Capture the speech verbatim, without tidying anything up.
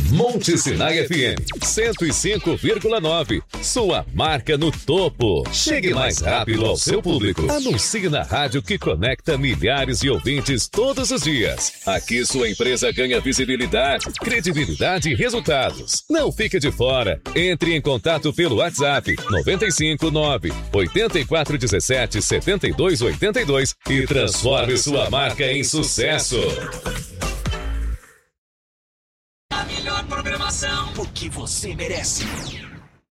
Monte Sinai F M cento e cinco vírgula nove. Sua marca no topo. Chegue mais rápido ao seu público. Anuncie na rádio que conecta milhares de ouvintes todos os dias. Aqui sua empresa ganha visibilidade, credibilidade e resultados. Não fique de fora. Entre em contato pelo WhatsApp nove cinco nove, oito quatro um sete, sete dois oito dois e transforme sua marca em sucesso. A melhor programação, porque você merece.